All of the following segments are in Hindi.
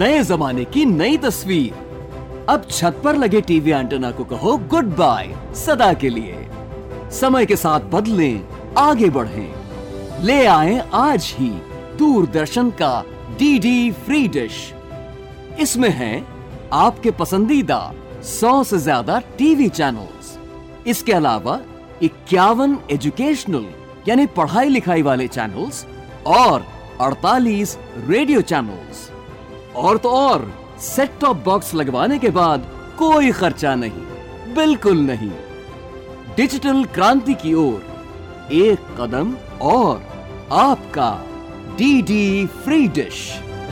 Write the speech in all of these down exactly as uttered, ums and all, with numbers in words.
नए जमाने की नई तस्वीर। अब छत पर लगे टीवी एंटेना को कहो गुड बाय सदा के लिए। समय के साथ बदलें, आगे बढ़ें। ले आए आज ही दूरदर्शन का डीडी फ्री डिश। इसमें है आपके पसंदीदा सौ से ज्यादा टीवी चैनल्स। इसके अलावा इक्यावन एजुकेशनल यानी पढ़ाई लिखाई वाले चैनल्स और अड़तालीस रेडियो चैनल्स। और तो और सेट टॉप बॉक्स लगवाने के बाद कोई खर्चा नहीं, बिल्कुल नहीं। डिजिटल क्रांति की ओर एक कदम और आपका डीडी फ्री डिश।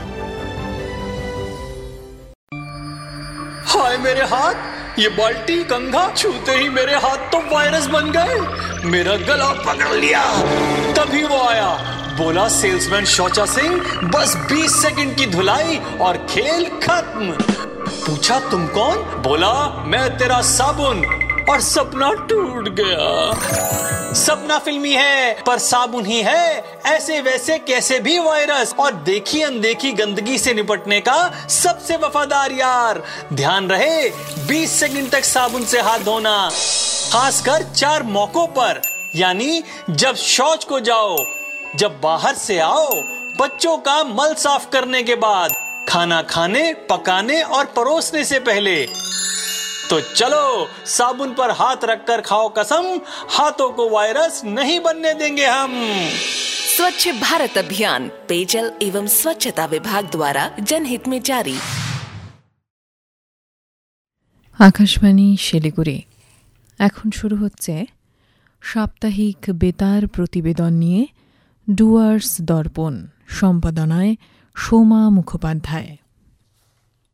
हाय मेरे हाथ, ये बाल्टी कंघा छूते ही मेरे हाथ तो वायरस बन गए। मेरा गला पकड़ लिया। तभी वो आया, बोला सेल्समैन शौचा सिंह बस बीस सेकंड की धुलाई और खेल खत्म। पूछा तुम कौन? बोला मैं तेरा साबुन। और सपना टूट गया। सपना फिल्मी है पर साबुन ही है, ऐसे वैसे कैसे भी वायरस और देखी अनदेखी गंदगी से निपटने का सबसे वफादार यार। ध्यान रहे बीस सेकंड तक साबुन से हाथ धोना, खासकर चार मौकों पर, यानी जब शौच को जाओ, जब बाहर से आओ, बच्चों का मल साफ करने के बाद, खाना खाने, पकाने और परोसने से पहले। तो चलो साबुन पर हाथ रखकर खाओ कसम, हाथों को वायरस नहीं बनने देंगे हम। स्वच्छ भारत अभियान पेयजल एवं स्वच्छता विभाग द्वारा जनहित में जारी। আকাশবাণী শিলিগুড়ি। এখন শুরু হচ্ছে সাপ্তাহিক বেতার প্রতিবেদন নিয়ে ডুয়ার্স দর্পণ, সম্পাদনায় সোমা মুখোপাধ্যায়।